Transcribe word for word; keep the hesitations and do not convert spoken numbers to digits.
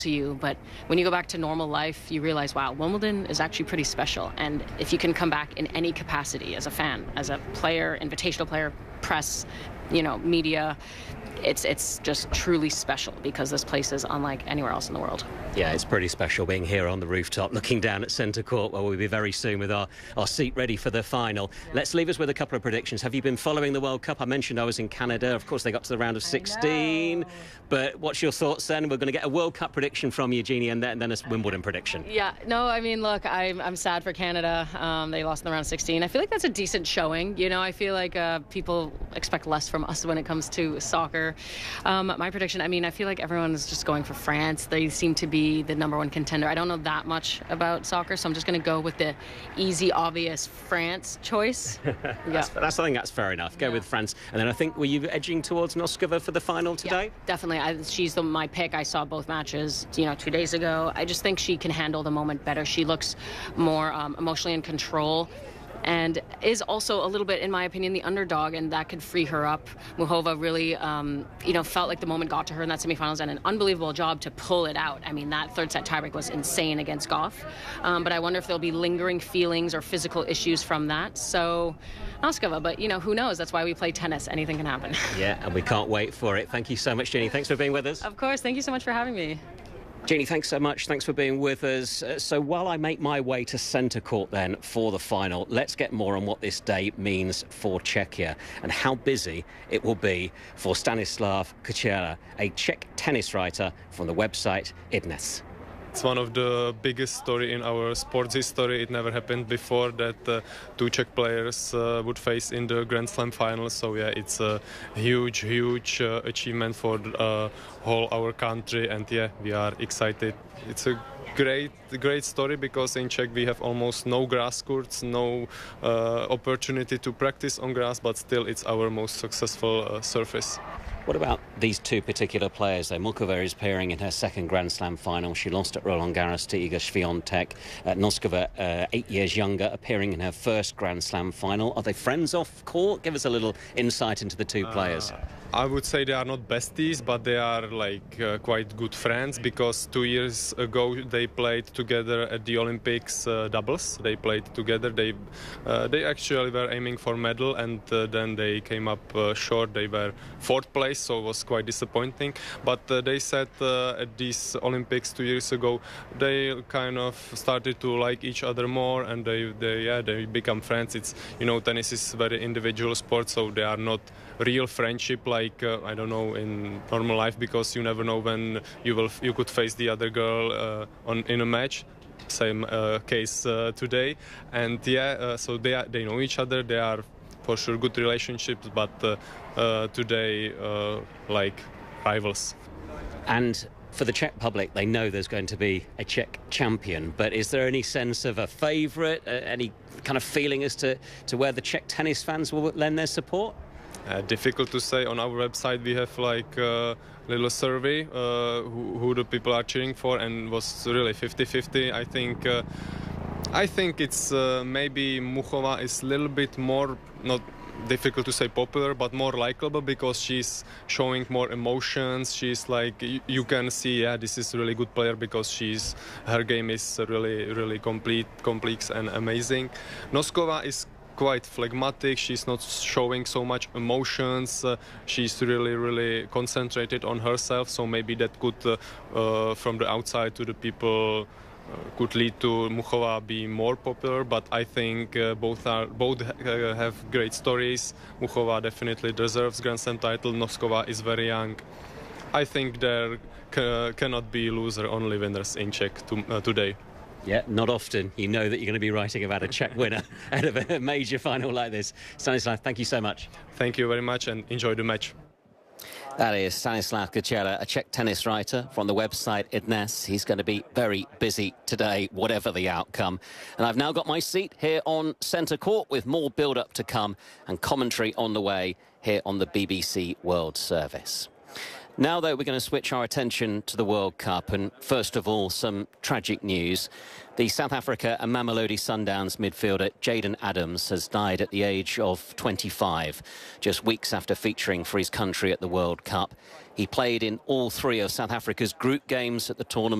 to you, but when you go back to normal life, you realize, wow, Wimbledon is actually pretty special. And if you can come back in any capacity, as a fan, as a player, invitational player, press, you know, media, it's it's just truly special because this place is unlike anywhere else in the world. Yeah, it's pretty special being here on the rooftop, looking down at centre court, where we'll be very soon with our, our seat ready for the final. Yeah. Let's leave us with a couple of predictions. Have you been following the World Cup? I mentioned I was in Canada. Of course, they got to the round of sixteen. But what's your thoughts then? We're going to get a World Cup prediction from you, Jeannie, and then, and then a Wimbledon prediction. Yeah, no, I mean, look, I'm, I'm sad for Canada. Um, they lost in the round of sixteen. I feel like that's a decent showing. You know, I feel like uh, people expect less from us when it comes to soccer. Um, my prediction, I mean, I feel like everyone is just going for France. They seem to be the number one contender. I don't know that much about soccer, so I'm just going to go with the easy, obvious France choice. that's, yeah. that's, I think that's fair enough. Go yeah. with France. And then I think, were you edging towards Noskova for the final today? Yeah, definitely. I, she's the, my pick. I saw both matches, you know, two days ago. I just think she can handle the moment better. She looks more um, emotionally in control, and is also a little bit, in my opinion, the underdog, and that could free her up. Muchova really, um, you know, felt like the moment got to her in that semifinals, and an unbelievable job to pull it out. I mean, that third set tiebreak was insane against Goff. Um, but I wonder if there'll be lingering feelings or physical issues from that. So, Noskova, but, you know, who knows? That's why we play tennis. Anything can happen. Yeah, and we can't wait for it. Thank you so much, Jeannie. Thanks for being with us. Of course. Thank you so much for having me. Jeannie, thanks so much. Thanks for being with us. Uh, so while I make my way to centre court then for the final, let's get more on what this day means for Czechia and how busy it will be for Stanislav Kučera, a Czech tennis writer from the website iDNES. It's one of the biggest story in our sports history. It never happened before that uh, two Czech players uh, would face in the Grand Slam final. So yeah, it's a huge, huge uh, achievement for uh, whole our country, and yeah, we are excited. It's a great, great story because in Czech we have almost no grass courts, no uh, opportunity to practice on grass, but still it's our most successful uh, surface. What about these two particular players, though? Muchova is appearing in her second Grand Slam final. She lost at Roland Garros to Iga Swiatek. Uh, Noskova, uh, eight years younger, appearing in her first Grand Slam final. Are they friends off court? Give us a little insight into the two players. Uh, I would say they are not besties, but they are like uh, quite good friends because two years ago they played together at the Olympics uh, doubles. They played together. They uh, they actually were aiming for medal, and uh, then they came up uh, short. They were fourth place, so it was quite disappointing. But uh, they said uh, at these Olympics two years ago they kind of started to like each other more, and they they yeah they become friends. It's, you know, tennis is very individual sport, so they are not real friendship like uh, I don't know, in normal life, because you never know when you will you could face the other girl uh, on in a match. Same uh, case uh, today, and yeah, uh, so they are, they know each other. They are for sure good relationships, but uh, uh, today uh, like rivals. And for the Czech public, they know there's going to be a Czech champion, but is there any sense of a favourite, uh, any kind of feeling as to, to where the Czech tennis fans will lend their support? Uh, difficult to say. On our website we have like a little survey uh, who, who the people are cheering for, and was really fifty fifty. I think uh, I think it's uh, maybe Muchova is a little bit more, not difficult to say popular, but more likable because she's showing more emotions. She's like, you, you can see, yeah, this is a really good player because she's her game is really really complete, complex and amazing. Noskova is quite phlegmatic. She's not showing so much emotions. Uh, she's really, really concentrated on herself. So maybe that could, uh, uh, from the outside to the people, uh, could lead to Muchova be more popular. But I think uh, both are both uh, have great stories. Muchova definitely deserves Grand Slam title. Noskova is very young. I think there c- cannot be loser, only winners in Czech to, uh, today. Yeah, not often you know that you're going to be writing about a Czech winner out of a major final like this. Stanislav, thank you so much. Thank you very much, and enjoy the match. That is Stanislav Kučera, a Czech tennis writer from the website iDNES. He's going to be very busy today, whatever the outcome. And I've now got my seat here on centre court with more build-up to come and commentary on the way here on the B B C World Service. Now, though, we're going to switch our attention to the World Cup, and first of all, some tragic news. The South Africa and Mamelodi Sundowns midfielder Jayden Adams has died at the age of twenty-five, just weeks after featuring for his country at the World Cup. He played in all three of South Africa's group games at the tournament.